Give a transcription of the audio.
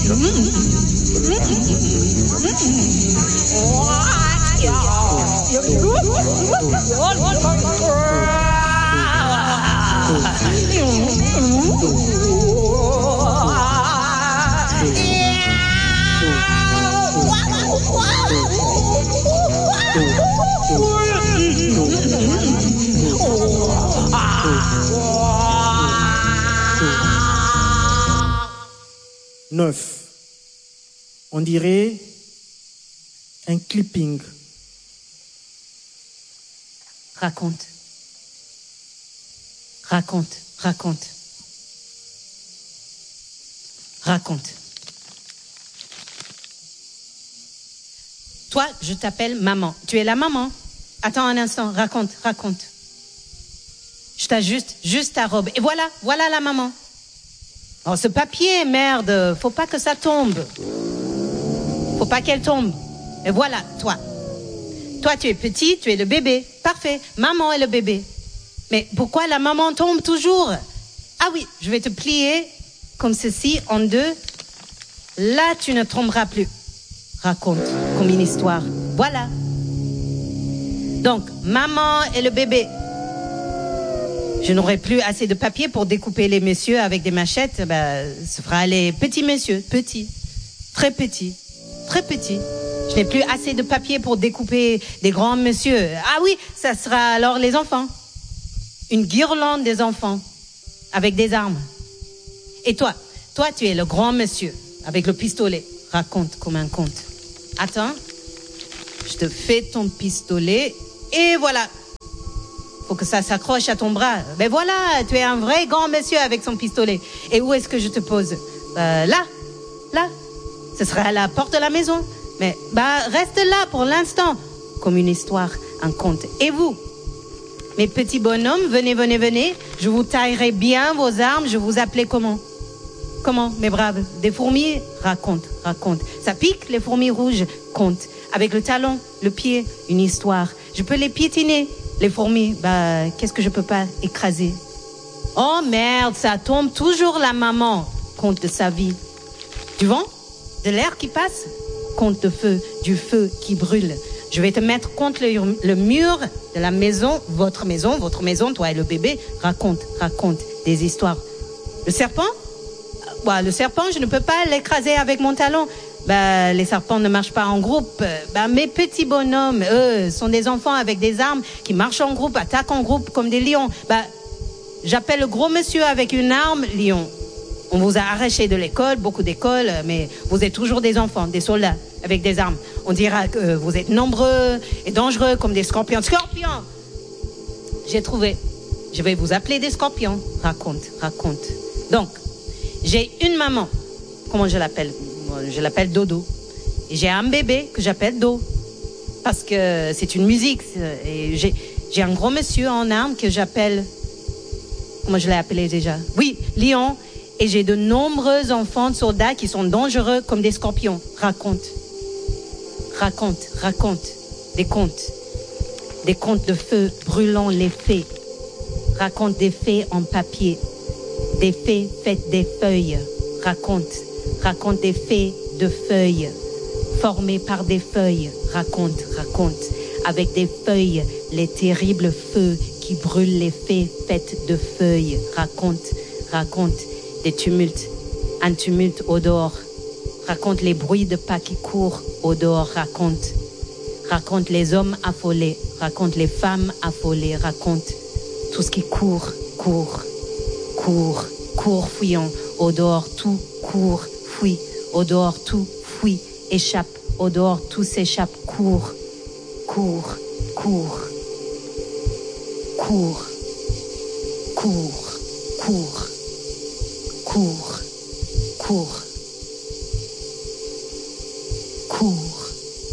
Neuf. On dirait un clipping. Raconte. Raconte, raconte. Raconte. Toi, je t'appelle maman. Tu es la maman. Attends un instant, raconte, raconte. Je t'ajuste juste ta robe. Et voilà, voilà la maman. Oh, ce papier, merde, faut pas que ça tombe. Faut pas qu'elle tombe. Et voilà, toi. Toi, tu es petit, tu es le bébé. Parfait, maman est le bébé. Mais pourquoi la maman tombe toujours? Ah oui, je vais te plier comme ceci, en deux. Là, tu ne tomberas plus. Raconte comme une histoire. Voilà. Donc, maman et le bébé. Je n'aurai plus assez de papier pour découper les messieurs avec des machettes. Ce fera les petits messieurs. Petits. Très petits. Très petits. Je n'ai plus assez de papier pour découper des grands messieurs. Ah oui, ça sera alors les enfants. Une guirlande des enfants. Avec des armes. Et toi, tu es le grand monsieur. Avec le pistolet. Raconte comme un conte. Attends. Je te fais ton pistolet. Et voilà. Faut que ça s'accroche à ton bras. Ben voilà, tu es un vrai grand monsieur avec son pistolet. Et où est-ce que je te pose? Là. Ce sera à la porte de la maison. Mais reste là pour l'instant. Comme une histoire, un conte. Et vous, mes petits bonhommes, venez. Je vous taillerai bien vos armes. Je vous appelais comment? Comment, mes braves? Des fourmis? Raconte. Ça pique, les fourmis rouges? Conte. Avec le talon, le pied, une histoire. Je peux les piétiner. Les fourmis, qu'est-ce que je peux pas écraser? Oh merde, ça tombe toujours la maman. Conte de sa vie. Du vent? De l'air qui passe? Conte de feu, du feu qui brûle. Je vais te mettre contre le mur de la maison, votre maison, toi et le bébé. Raconte des histoires. Le serpent? Le serpent, je ne peux pas l'écraser avec mon talon. Les serpents ne marchent pas en groupe. Mes petits bonhommes, eux, sont des enfants avec des armes qui marchent en groupe, attaquent en groupe comme des lions. J'appelle le gros monsieur avec une arme, lion. On vous a arraché de l'école, beaucoup d'écoles, mais vous êtes toujours des enfants, des soldats avec des armes. On dira que vous êtes nombreux et dangereux comme des scorpions. Scorpions! J'ai trouvé. Je vais vous appeler des scorpions. Raconte. Donc, j'ai une maman. Comment je l'appelle? Je l'appelle Dodo. Et j'ai un bébé que j'appelle Do. Parce que c'est une musique. Et j'ai un gros monsieur en armes que j'appelle... Comment je l'ai appelé déjà? Oui, Lion. Et j'ai de nombreux enfants de soldats qui sont dangereux comme des scorpions. Raconte. Des contes. Des contes de feu brûlant les fées. Raconte des fées en papier. Des fées faites des feuilles. Raconte des fées de feuilles, formées par des feuilles. Raconte, avec des feuilles, les terribles feux qui brûlent les fées faites de feuilles. Raconte des tumultes, un tumulte au dehors. Raconte les bruits de pas qui courent au dehors. Raconte les hommes affolés, raconte les femmes affolées. Raconte tout ce qui court, fuyant au dehors, tout court, fuit, au dehors tout fuit, échappe, au dehors tout s'échappe, court. Cours.